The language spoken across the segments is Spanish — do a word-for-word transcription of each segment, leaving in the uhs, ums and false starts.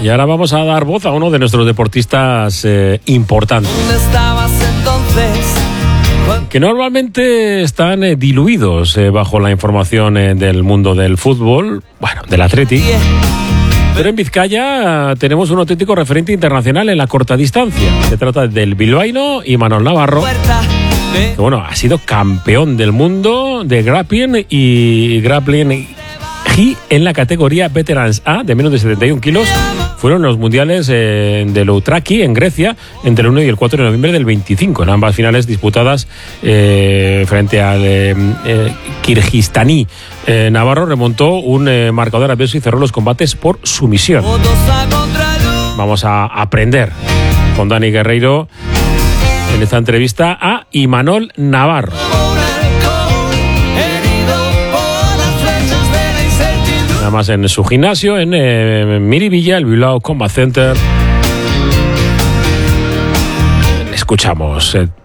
Y ahora vamos a dar voz a uno de nuestros deportistas eh, importantes. ¿Dónde estabas entonces? Que normalmente están eh, diluidos eh, bajo la información eh, del mundo del fútbol, bueno, del Atleti. Pero en Vizcaya tenemos un auténtico referente internacional en la corta distancia. Se trata del bilbaíno Imanol Navarro, que bueno, ha sido campeón del mundo de grappling y grappling G en la categoría Veterans A de menos de setenta y un kilos. Fueron los mundiales eh, de Loutraki en Grecia entre el uno y el cuatro de noviembre del veinticinco, en ambas finales disputadas eh, frente al eh, eh, kirguistaní. Eh, Navarro remontó un eh, marcador adverso y cerró los combates por sumisión. Vamos a aprender con Dani Guerreiro en esta entrevista a Imanol Navarro. Nada más en su gimnasio, en eh, Miribilla, el Bilbao Combat Center. Escuchamos. Eh.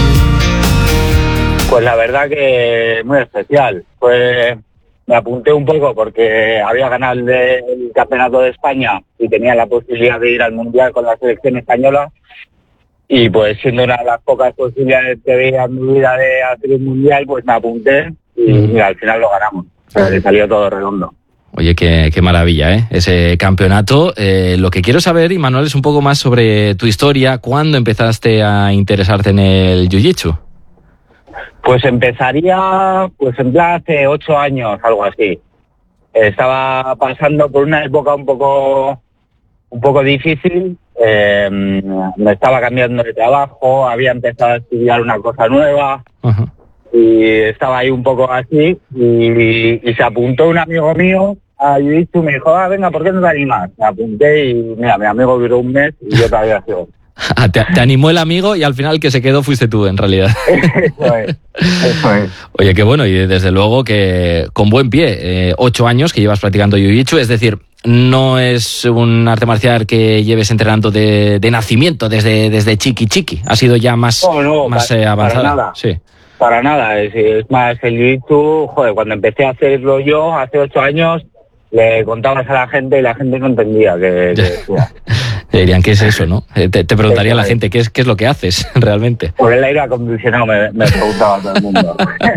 Pues la verdad que muy especial. Pues me apunté un poco porque había ganado el, de, el campeonato de España y tenía la posibilidad de ir al Mundial con la selección española. Y pues siendo una de las pocas posibilidades que veía en mi vida de hacer un Mundial, pues me apunté y mira, al final lo ganamos. O sea, le salió todo redondo. Oye, qué, qué maravilla, ¿eh? Ese campeonato. Eh, lo que quiero saber, Imanol, es un poco más sobre tu historia. ¿Cuándo empezaste a interesarte en el jiu-jitsu? Pues empezaría, pues en plan hace ocho años, algo así. Estaba pasando por una época un poco, un poco difícil. Eh, me estaba cambiando de trabajo, había empezado a estudiar una cosa nueva. Uh-huh. Y estaba ahí un poco así y, y se apuntó un amigo mío a jiu-jitsu, me dijo, ah, venga, ¿por qué no te animas? Me apunté y mira, mi amigo duró un mes y yo todavía sigo. te, te animó el amigo y al final el que se quedó fuiste tú, en realidad. Eso es, eso es. Oye, qué bueno, y desde luego que con buen pie, eh, ocho años que llevas practicando jiu-jitsu, es decir, no es un arte marcial que lleves entrenando de, de nacimiento, desde, desde chiqui chiqui, ha sido ya más, no, no, más para, eh, avanzada. Para nada. Sí. Para nada, es, es más, el jiu-jitsu, joder, cuando empecé a hacerlo yo, hace ocho años, le contabas a la gente y la gente no entendía que... que dirían, ¿qué es eso, no? Te, te preguntaría a la gente, ¿qué es, qué es lo que haces realmente? Por el aire acondicionado me, me preguntaba todo el mundo.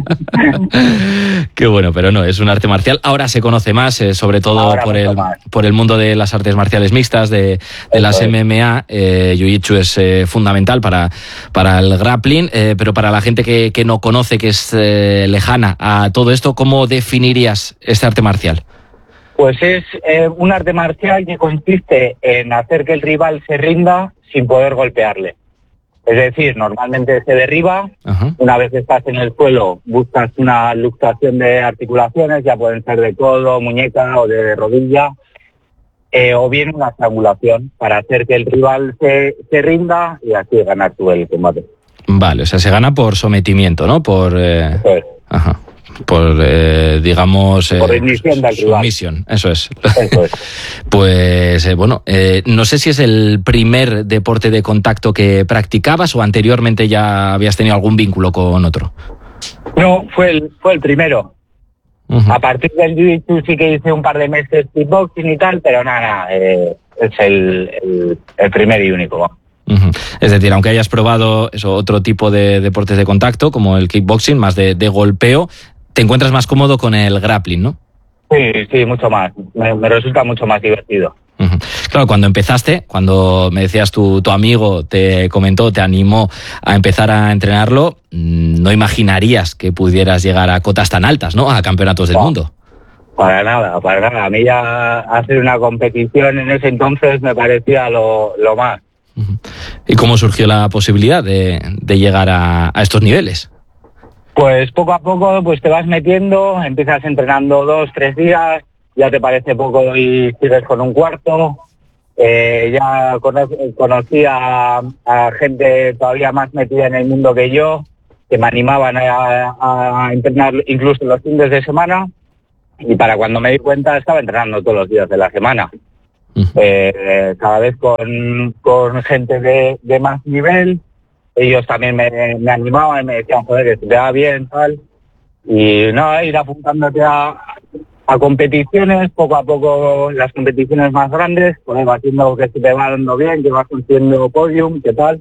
Qué bueno, pero no, es un arte marcial. Ahora se conoce más, eh, sobre todo Ahora por el, por el mundo de las artes marciales mixtas, de, de las M M A. Eh, Jiu-Jitsu es eh, fundamental para, para el grappling, eh, pero para la gente que, que no conoce, que es eh, lejana a todo esto, ¿cómo definirías este arte marcial? Pues es eh, un arte marcial que consiste en hacer que el rival se rinda sin poder golpearle. Es decir, normalmente se derriba, uh-huh. Una vez que estás en el suelo buscas una luxación de articulaciones, ya pueden ser de codo, muñeca o de rodilla, eh, o bien una estrangulación para hacer que el rival se, se rinda y así ganar tú el combate. Vale, o sea, se gana por sometimiento, ¿no? Por... Eh... Eso es. Ajá. Por, eh, digamos... Por rendición del rival. Sumisión, eso es. Eso es. Pues, eh, bueno, eh, no sé si es el primer deporte de contacto que practicabas o anteriormente ya habías tenido algún vínculo con otro. No, fue el, fue el primero. Uh-huh. A partir del jiu-jitsu sí que hice un par de meses kickboxing y tal, pero nada, nada eh, es el, el, el primer y único. Uh-huh. Es decir, aunque hayas probado eso, otro tipo de deportes de contacto, como el kickboxing, más de, de golpeo, te encuentras más cómodo con el grappling, ¿no? Sí, sí, mucho más. Me, me resulta mucho más divertido. Uh-huh. Claro, cuando empezaste, cuando me decías tu, tu amigo te comentó, te animó a empezar a entrenarlo, no imaginarías que pudieras llegar a cotas tan altas, ¿no? A campeonatos del no, mundo. Para nada, para nada. A mí ya hacer una competición en ese entonces me parecía lo, lo más. Uh-huh. ¿Y cómo surgió la posibilidad de, de llegar a, a estos niveles? Pues poco a poco pues te vas metiendo, empiezas entrenando dos, tres días, ya te parece poco y sigues con un cuarto. Eh, ya cono- conocí a, a gente todavía más metida en el mundo que yo, que me animaban a, a entrenar incluso los fines de semana, y para cuando me di cuenta estaba entrenando todos los días de la semana. Uh-huh. Eh, cada vez con, con gente de, de más nivel. Ellos también me, me animaban y me decían, joder, que te va bien, tal. Y no, ir apuntándote a, a competiciones, poco a poco las competiciones más grandes, pues vas haciendo que se te va dando bien, que vas consiguiendo podium, qué tal,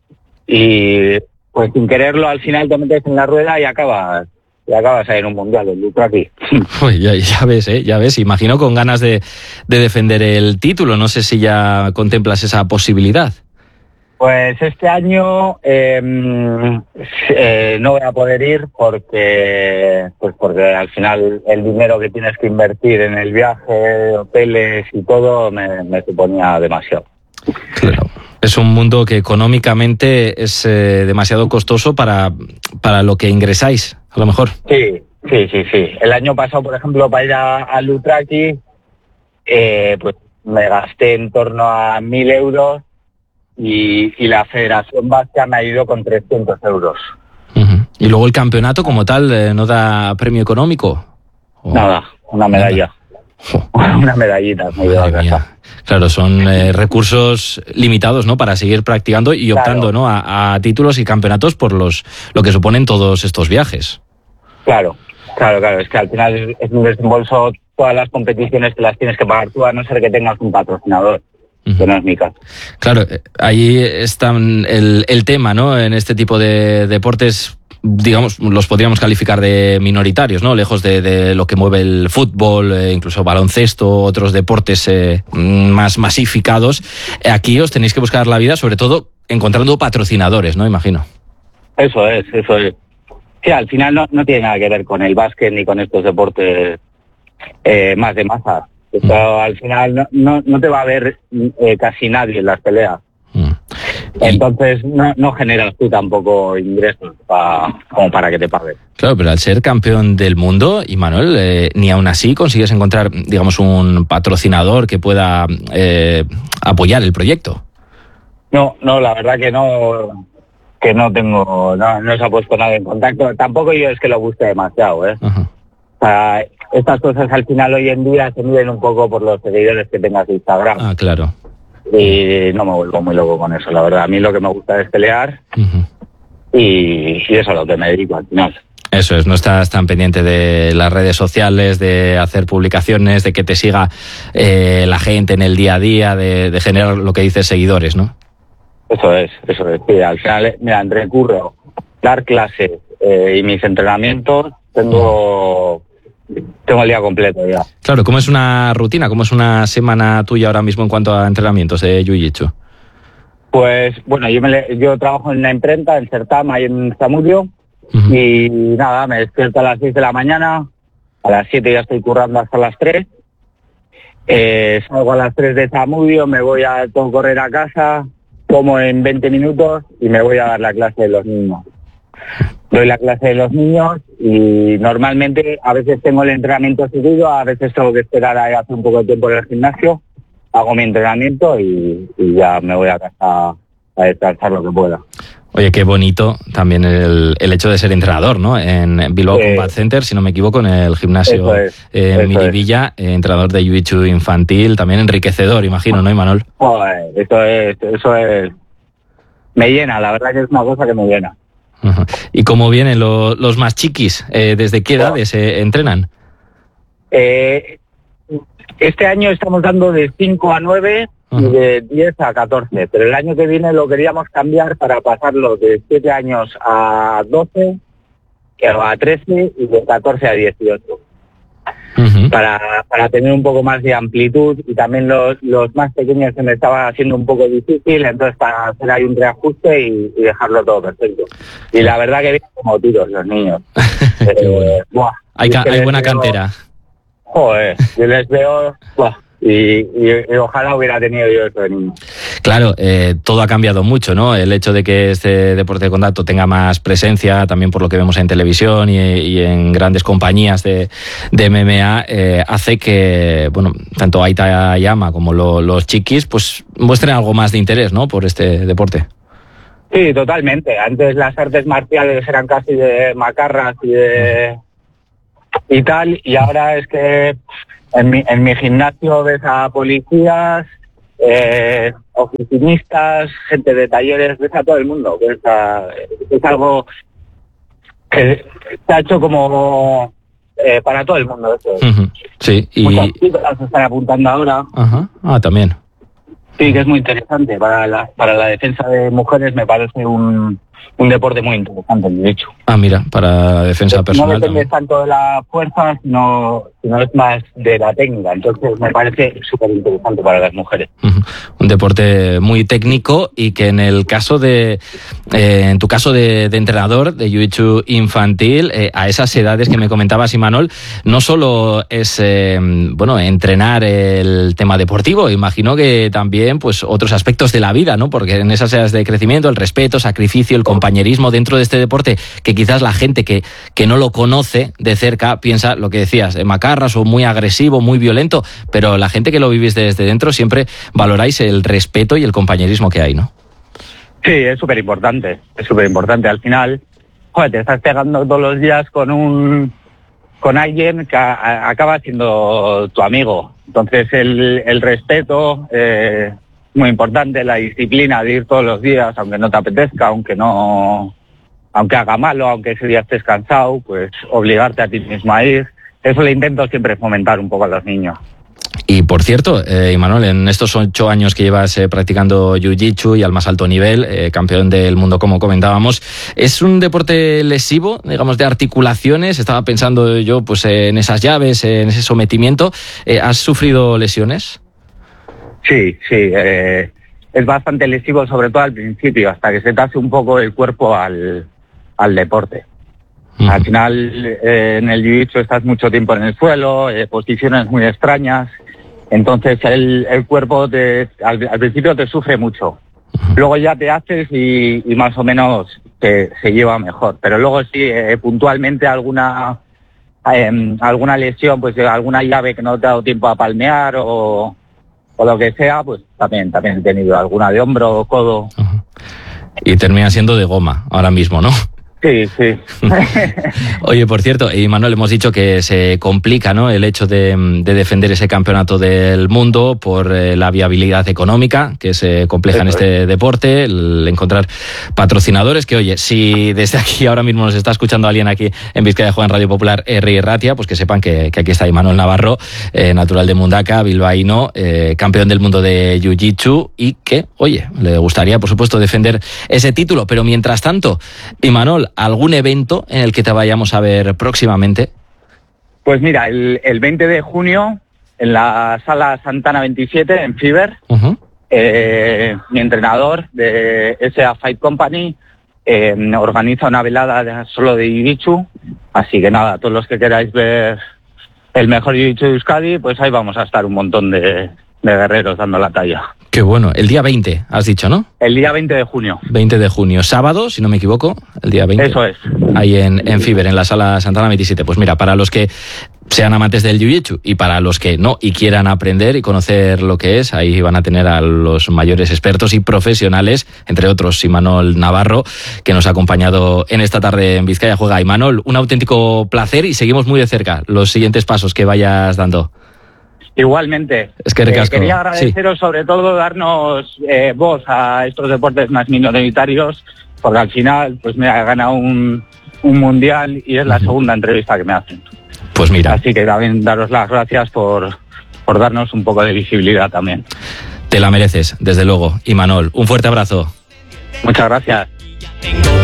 y pues sin quererlo al final te metes en la rueda y acabas y acabas ahí en un mundial, el Lutra aquí. Uy, ya, ya ves, ¿eh? Ya ves, imagino con ganas de, de defender el título, no sé si ya contemplas esa posibilidad. Pues este año eh, eh, no voy a poder ir porque pues porque al final el dinero que tienes que invertir en el viaje, hoteles y todo me, me suponía demasiado. Claro. Es un mundo que económicamente es eh, demasiado costoso para, para lo que ingresáis, a lo mejor. Sí, sí, sí, sí. El año pasado, por ejemplo, para ir a, a Lutraki, eh, pues me gasté en torno a mil euros. Y, y la Federación Vasca me ha ido con trescientos euros. Uh-huh. ¿Y luego el campeonato como tal eh, no da premio económico? ¿O? Nada, una medalla. Nada. Una medallita me llevo a casa. Claro, son eh, recursos limitados, ¿no? Para seguir practicando y optando, claro, ¿no? A, a títulos y campeonatos por los lo que suponen todos estos viajes. Claro, claro, claro. Es que al final es un desembolso, todas las competiciones que las tienes que pagar tú, a no ser que tengas un patrocinador. Que no es mi caso. Claro, ahí está el, el tema, ¿no? En este tipo de deportes, digamos, los podríamos calificar de minoritarios, ¿no? Lejos de, de lo que mueve el fútbol, eh, incluso baloncesto, otros deportes eh, más masificados. Aquí os tenéis que buscar la vida, sobre todo encontrando patrocinadores, ¿no? Imagino. Eso es, eso es. Sí, al final no, no tiene nada que ver con el básquet ni con estos deportes eh, más de masa. Pero al final no, no, no te va a ver eh, casi nadie en las peleas. Mm. Entonces no, no generas tú tampoco ingresos pa, como para que te paguen. Claro, pero al ser campeón del mundo, Imanol, eh, ni aún así consigues encontrar, digamos, un patrocinador que pueda eh, apoyar el proyecto. No, no, la verdad que no, que no tengo, no, no se ha puesto nadie en contacto. Tampoco yo es que lo busque demasiado, ¿eh? Uh-huh. O sea, estas cosas al final hoy en día se miden un poco por los seguidores que tengas de Instagram. Ah, claro. Y no me vuelvo muy loco con eso, la verdad. A mí lo que me gusta es pelear uh-huh. y, y eso es a lo que me dedico al final. Eso es, no estás tan pendiente de las redes sociales, de hacer publicaciones, de que te siga eh, la gente en el día a día, de, de generar lo que dices seguidores, ¿no? Eso es, eso es. Sí, al final, mira, entre curro, dar clases eh, y mis entrenamientos, tengo... Tengo el día completo ya. Claro, ¿cómo es una rutina? ¿Cómo es una semana tuya ahora mismo en cuanto a entrenamientos de Jiu-Jitsu? Pues, bueno, yo, me, yo trabajo en una imprenta, en Sertam, ahí en Zamudio, uh-huh. y nada, me despierto a las seis de la mañana, a las siete ya estoy currando hasta las tres, eh, salgo a las tres de Zamudio, me voy a todo correr a casa, como en veinte minutos y me voy a dar la clase de los niños. Doy la clase de los niños y normalmente a veces tengo el entrenamiento seguido, a veces tengo que esperar a hacer un poco de tiempo en el gimnasio, hago mi entrenamiento y, y ya me voy a casa a descansar lo que pueda. Oye, qué bonito también el, el hecho de ser entrenador, ¿no? En Bilbao eh, Combat Center, si no me equivoco, en el gimnasio es, eh, Miribilla, eh, entrenador de Jiu-Jitsu infantil, también enriquecedor, imagino, ¿no, Imanol? Joder, eso es, eso es, me llena, la verdad que es una cosa que me llena. Uh-huh. ¿Y cómo vienen los, los más chiquis? Eh, ¿Desde qué edades eh, entrenan? Eh, este año estamos dando de cinco a nueve uh-huh. y de diez a catorce, pero el año que viene lo queríamos cambiar para pasarlo de siete años a doce, a trece y de catorce a dieciocho. Uh-huh. Para, para tener un poco más de amplitud y también los, los más pequeños se me estaba haciendo un poco difícil, entonces para hacer ahí un reajuste y, y dejarlo todo perfecto. Y la verdad que vienen como tiros los niños. eh, bueno. buah, hay ca- hay buena veo, cantera. Joder, yo les veo... Buah, y, y, y ojalá hubiera tenido yo eso de niño. Claro, eh, todo ha cambiado mucho, ¿no? El hecho de que este deporte de contacto tenga más presencia, también por lo que vemos en televisión y, y en grandes compañías de, de M M A, eh, hace que, bueno, tanto Aita Yama como lo, los chiquis, pues muestren algo más de interés, ¿no? Por este deporte. Sí, totalmente. Antes las artes marciales eran casi de macarras y de y tal, y ahora es que en mi, en mi gimnasio ves a policías, eh, oficinistas, gente de talleres, ves a todo el mundo. Es, a, es algo que se ha hecho como eh, para todo el mundo. Eso. Uh-huh. Sí, y... Muchas chicas se están apuntando ahora. Ajá. Ah, también. Sí, que es muy interesante. Para la, para la defensa de mujeres me parece un, un deporte muy interesante, de hecho. Ah, mira, para defensa personal. No depende también. tanto de la fuerza, sino, sino es más de la técnica. Entonces me parece súper interesante para las mujeres. Uh-huh. Un deporte muy técnico y que en el caso de, eh, en tu caso de, de entrenador de jiu-jitsu infantil, eh, a esas edades que me comentabas, Imanol, no solo es eh, bueno entrenar el tema deportivo, imagino que también pues otros aspectos de la vida, ¿no? Porque en esas edades de crecimiento, el respeto, sacrificio, el compañerismo dentro de este deporte, que quizás la gente que, que no lo conoce de cerca piensa lo que decías, macarras o muy agresivo, muy violento, pero la gente que lo vivís desde dentro siempre valoráis el respeto y el compañerismo que hay, ¿no? Sí, es súper importante, es súper importante. Al final, joder, te estás pegando todos los días con un con alguien que a, acaba siendo tu amigo. Entonces el, el respeto es eh, muy importante, la disciplina de ir todos los días, aunque no te apetezca, aunque no, aunque haga malo, aunque ese día estés cansado, pues obligarte a ti mismo a ir. Eso le intento siempre fomentar un poco a los niños. Y por cierto, eh, Imanol, en estos ocho años que llevas eh, practicando jiu-jitsu y al más alto nivel, eh, campeón del mundo como comentábamos, ¿es un deporte lesivo, digamos, de articulaciones? Estaba pensando yo pues en esas llaves, en ese sometimiento. Eh, ¿Has sufrido lesiones? Sí, sí, eh, es bastante lesivo, sobre todo al principio, hasta que se te hace un poco el cuerpo al, al deporte. Uh-huh. Al final, eh, en el jiu-jitsu estás mucho tiempo en el suelo, eh, posiciones muy extrañas, entonces el, el cuerpo te, al, al principio te sufre mucho. Uh-huh. Luego ya te haces y, y más o menos te, se lleva mejor, pero luego sí, eh, puntualmente alguna eh, alguna lesión, pues alguna llave que no te ha dado tiempo a palmear o, o lo que sea, pues también, también he tenido alguna de hombro o codo. Uh-huh. Y termina siendo de goma ahora mismo, ¿no? Sí, sí. Oye, por cierto, Imanol, hemos dicho que se complica, ¿no?, el hecho de, de defender ese campeonato del mundo por eh, la viabilidad económica que se compleja en este deporte, el encontrar patrocinadores, que oye, si desde aquí ahora mismo nos está escuchando alguien aquí en Vizcaya Juega en Radio Popular, R y Ratia, pues que sepan que, que aquí está Imanol Navarro, eh, natural de Mundaka, bilbaíno, eh, campeón del mundo de Jiu-Jitsu y que, oye, le gustaría, por supuesto, defender ese título, pero mientras tanto, Imanol, ¿algún evento en el que te vayamos a ver próximamente? Pues mira, el, el veinte de junio, en la sala Santana veintisiete, en Fiverr, uh-huh. eh, mi entrenador de S A Fight Company eh, organiza una velada de, solo de Jiu-Jitsu, así que nada, todos los que queráis ver el mejor Jiu-Jitsu de Euskadi, pues ahí vamos a estar un montón de, de guerreros dando la talla. Qué bueno. El día veinte, has dicho, ¿no? El día veinte de junio. veinte de junio. Sábado, si no me equivoco, el día veinte. Eso es. Ahí en, en Fiverr, en la sala Santana veintisiete. Pues mira, para los que sean amantes del jiu-jitsu y para los que no y quieran aprender y conocer lo que es, ahí van a tener a los mayores expertos y profesionales, entre otros Imanol Navarro, que nos ha acompañado en esta tarde en Vizcaya Juega. Imanol, un auténtico placer y seguimos muy de cerca los siguientes pasos que vayas dando. Igualmente. Es que eh, quería agradeceros sí. sobre todo darnos eh, voz a estos deportes más minoritarios, porque al final pues me ha ganado un, un mundial y es la uh-huh. segunda entrevista que me hacen. Pues mira. Así que también daros las gracias por, por darnos un poco de visibilidad también. Te la mereces, desde luego. Imanol, un fuerte abrazo. Muchas gracias.